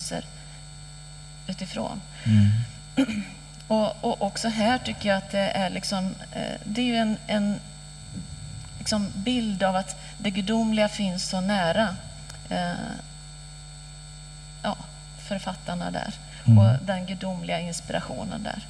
växer utifrån. Och också här tycker jag att det är liksom, det är ju en liksom bild av att det gudomliga finns så nära författarna där och den gudomliga inspirationen där.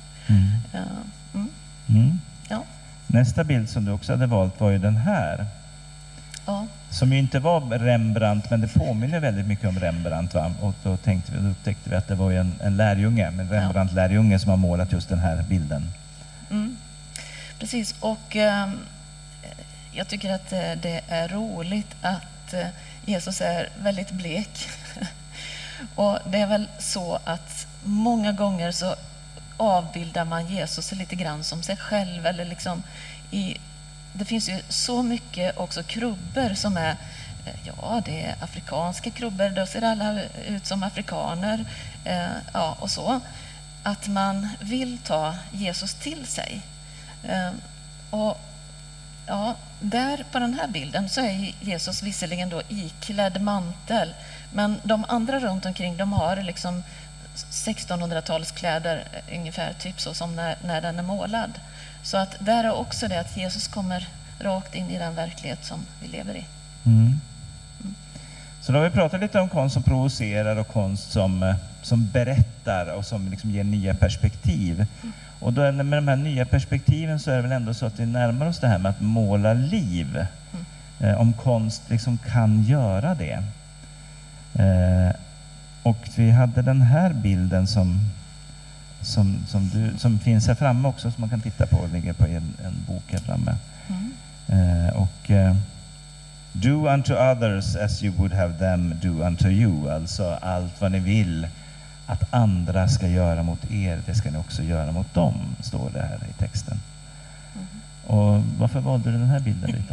Ja. Nästa bild som du också hade valt var ju den här. Ja. Som ju inte var Rembrandt, men det påminner väldigt mycket om Rembrandt, va? Och då upptäckte vi att det var ju en lärjunge, en Rembrandt-lärjunge som har målat just den här bilden. Precis, och jag tycker att det är roligt att Jesus är väldigt blek. Och det är väl så att många gånger så avbildar man Jesus lite grann som sig själv, eller liksom det finns ju så mycket också krubbor som är, det är afrikanska krubbor, då ser alla ut som afrikaner, och så. Att man vill ta Jesus till sig. Och där på den här bilden så är Jesus visserligen då iklädd mantel, men de andra runt omkring, de har liksom 1600-talskläder ungefär, typ så som när den är målad. Så att där är också det att Jesus kommer rakt in i den verklighet som vi lever i. Så då har vi pratat lite om konst som provocerar och konst som berättar och som liksom ger nya perspektiv. Och då med de här nya perspektiven så är det väl ändå så att vi närmar oss det här med att måla liv. Om konst liksom kan göra det. Och vi hade den här bilden som finns här framme också, som man kan titta på, ligger på en bok här framme. Do unto others as you would have them do unto you. Alltså allt vad ni vill att andra ska göra mot er, det ska ni också göra mot dem, står det här i texten. Och varför valde du den här bilden, Rita?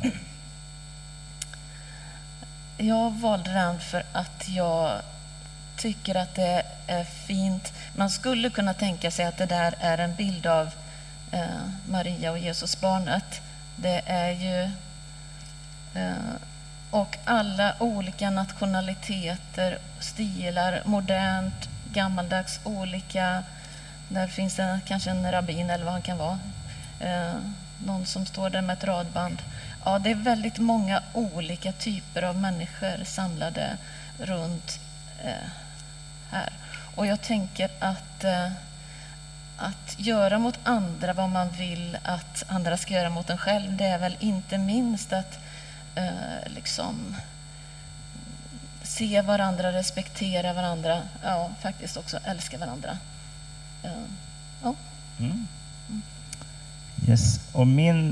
Jag valde den för att jag tycker att det är fint. Man skulle kunna tänka sig att det där är en bild av Maria och Jesusbarnet. Det är ju och alla olika nationaliteter, stilar, modernt, gammaldags, olika. Där finns det kanske en rabbin eller vad han kan vara. Någon som står där med ett radband. Ja, det är väldigt många olika typer av människor samlade runt här. Och jag tänker att göra mot andra vad man vill att andra ska göra mot en själv, det är väl inte minst att liksom se varandra, respektera varandra, faktiskt också älska varandra. Yes. Och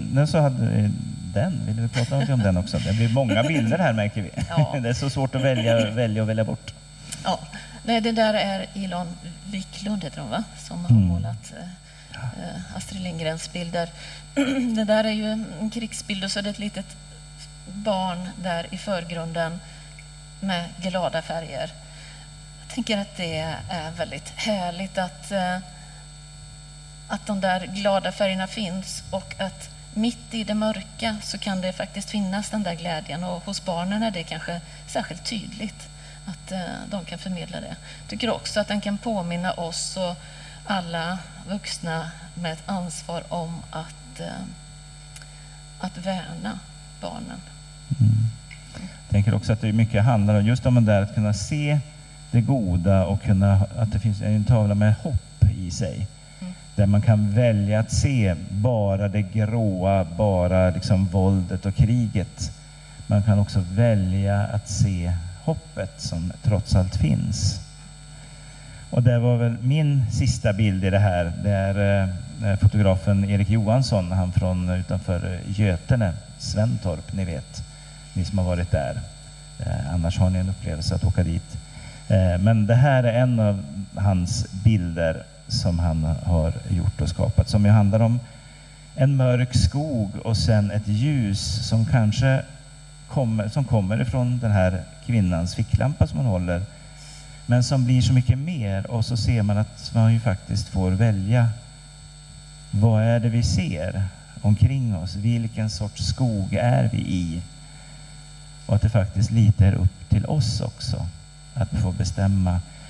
vill vi prata om den också? Det blir många bilder här, märker vi. Ja. Det är så svårt att välja bort. Ja, det där är Elon Wiklund, heter hon, va? Som har målat Astrid Lindgrens bilder. Det där är ju en krigsbild, och så är det ett litet barn där i förgrunden med glada färger. Jag tänker att det är väldigt härligt att de där glada färgerna finns, och att mitt i det mörka så kan det faktiskt finnas den där glädjen, och hos barnen är det kanske särskilt tydligt att de kan förmedla det. Jag tycker också att den kan påminna oss och alla vuxna med ett ansvar om att värna barnen. Jag tänker också att det är mycket handlar om just om det där att kunna se det goda och att det finns en tavla med hopp i sig. Där man kan välja att se bara det gråa, bara liksom våldet och kriget. Man kan också välja att se hoppet som trots allt finns. Och det var väl min sista bild i det här. Det är fotografen Erik Johansson, han från utanför Götene, Sventorp, ni vet. Ni som har varit där. Annars har ni en upplevelse att åka dit. Men det här är en av hans bilder som han har gjort och skapat, som ju handlar om en mörk skog och sen ett ljus som kanske kommer ifrån den här kvinnans ficklampa som hon håller, men som blir så mycket mer, och så ser man att man ju faktiskt får välja vad är det vi ser omkring oss, vilken sorts skog är vi i, och att det faktiskt lite är upp till oss också att få bestämma